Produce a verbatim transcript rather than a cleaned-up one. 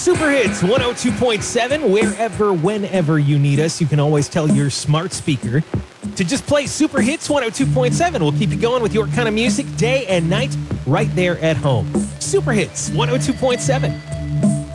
Super Hits one oh two point seven, wherever, whenever you need us. You can always tell your smart speaker to just play Super Hits one oh two point seven. We'll keep you going with your kind of music day and night right there at home. Super Hits one oh two point seven.